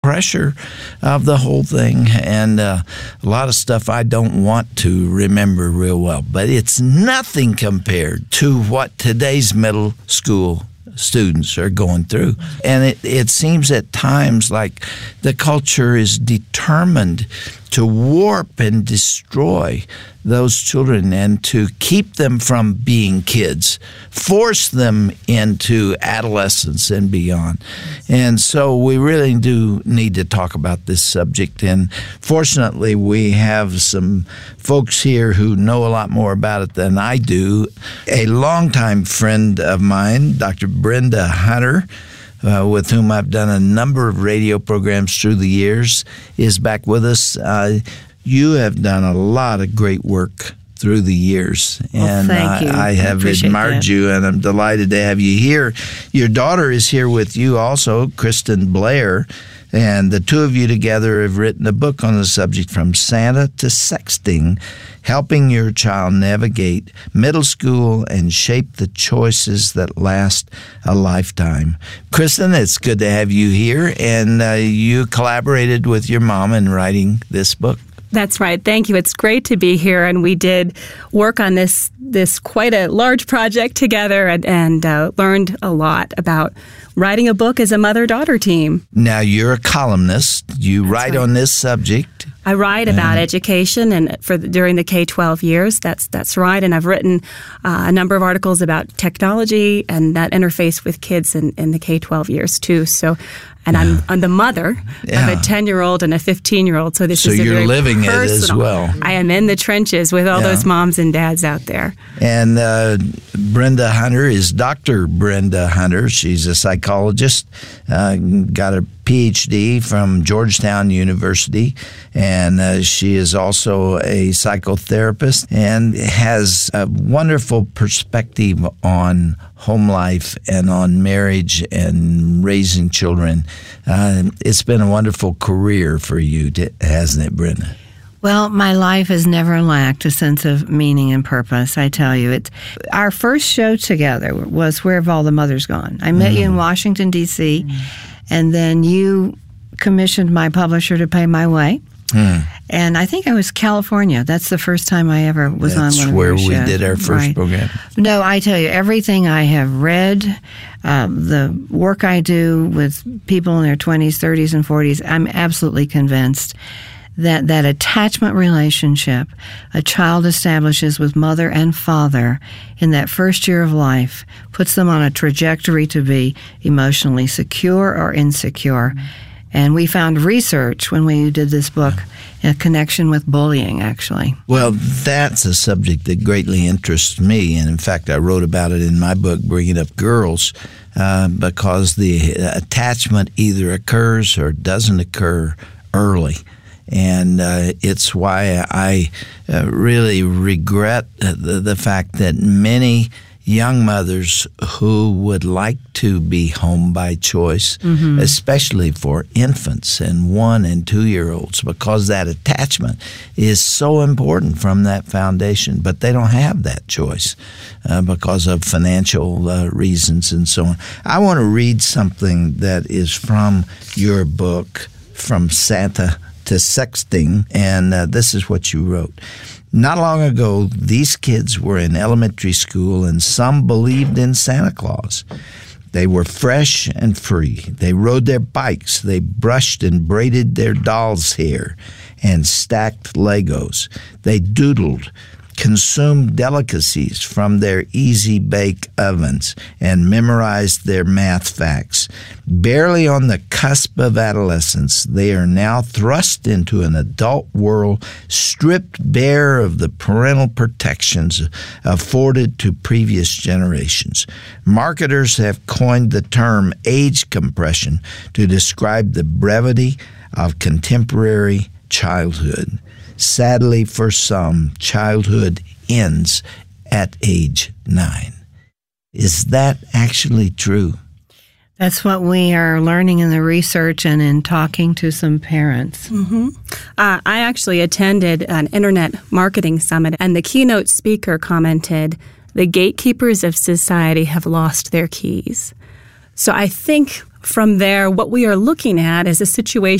pressure of the whole thing, and a lot of stuff I don't want to remember real well. But it's nothing compared to what today's middle school students are going through. And it seems at times like the culture is determined to warp and destroy those children and to keep them from being kids, force them into adolescence and beyond. And so we really do need to talk about this subject. And fortunately, we have some folks here who know a lot more about it than I do. A longtime friend of mine, Dr. Brenda Hunter, with whom I've done a number of radio programs through the years, is back with us. You have done a lot of great work through the years, and thank you. I have admired you, and I'm delighted to have you here. Your daughter is here with you also, Kristen Blair, and the two of you together have written a book on the subject, From Santa to Sexting, Helping Your Child Navigate Middle School and Shape the Choices That Last a Lifetime. Kristen, it's good to have you here, and you collaborated with your mom in writing this book. That's right. Thank you. It's great to be here, and we did work on this quite a large project together and learned a lot about writing a book as a mother-daughter team. Now, you're a columnist. You write on this subject. I write about education and during the K-12 years. That's right. And I've written a number of articles about technology and that interface with kids in the K-12 years too. So, and I'm the mother of a 10-year-old and a 15-year-old. So this is a you're very living personal. It as well. I am in the trenches with all those moms and dads out there. And Brenda Hunter is Dr. Brenda Hunter. She's a psychologist, got a PhD from Georgetown University, and she is also a psychotherapist and has a wonderful perspective on home life and on marriage and raising children. It's been a wonderful career for you, hasn't it, Brenda? Well, my life has never lacked a sense of meaning and purpose, I tell you. Our first show together was Where Have All the Mothers Gone? I met you in Washington, D.C., and then you commissioned my publisher to pay my way. And I think I was California. That's the first time I ever was on one of your shows. That's where we did our first program. No, I tell you, everything I have read, the work I do with people in their 20s, 30s, and 40s, I'm absolutely convinced that attachment relationship a child establishes with mother and father in that first year of life puts them on a trajectory to be emotionally secure or insecure. And we found research when we did this book, a connection with bullying, actually. Well, that's a subject that greatly interests me. And in fact, I wrote about it in my book, Bringing Up Girls, because the attachment either occurs or doesn't occur early. And it's why I really regret the fact that many young mothers who would like to be home by choice, especially for infants and 1 and 2-year-olds, because that attachment is so important from that foundation, but they don't have that choice because of financial reasons and so on. I want to read something that is from your book, From Santa to Sexting, and this is what you wrote. Not long ago, these kids were in elementary school, and some believed in Santa Claus. They were fresh and free. They rode their bikes. They brushed and braided their dolls' hair and stacked Legos. They doodled, consumed delicacies from their easy-bake ovens, and memorized their math facts. Barely on the cusp of adolescence, they are now thrust into an adult world stripped bare of the parental protections afforded to previous generations. Marketers have coined the term age compression to describe the brevity of contemporary childhood. Sadly, for some, childhood ends at age 9. Is that actually true? That's what we are learning in the research and in talking to some parents. I actually attended an internet marketing summit, and the keynote speaker commented, "The gatekeepers of society have lost their keys." So I think from there, what we are looking at is a situation